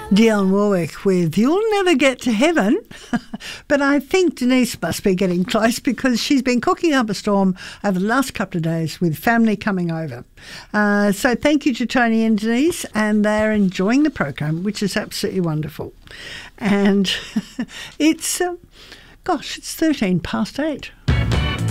Dionne Warwick with You'll Never Get to Heaven. But I think Denise must be getting close because she's been cooking up a storm over the last couple of days with family coming over. So thank you to Tony and Denise, and they're enjoying the program, which is absolutely wonderful. And it's 13 past 8.